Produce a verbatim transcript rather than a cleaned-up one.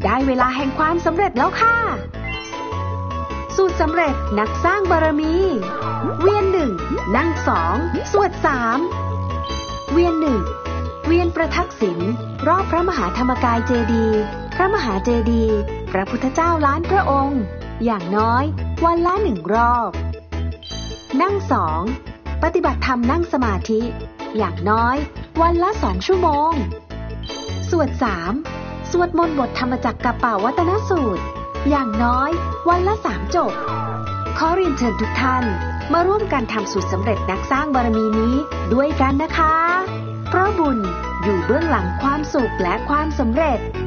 ได้เวลาแห่งความสำเร็จแล้วค่ะสูตรสำเร็จนักสร้างบารมีเวียนหนึ่งนั่งสองสวดสามเวียนหนึ่งเวียนประทักษิณรอบพระมหาธรรมกายเจดีย์พระมหาเจดีย์พระพุทธเจ้าล้านพระองค์อย่างน้อยวันละหนึ่งรอบนั่งสองปฏิบัติธรรมนั่งสมาธิอย่างน้อยวันละสองชั่วโมงสวดสามสวดมนต์บทธรรมจักรกัปปวัตนสูตรอย่างน้อยวันละสามจบขอเรียนเชิญทุกท่านมาร่วมกันทำสูตรสำเร็จนักสร้างบารมีนี้ด้วยกันนะคะเพราะบุญอยู่เบื้องหลังความสุขและความสำเร็จ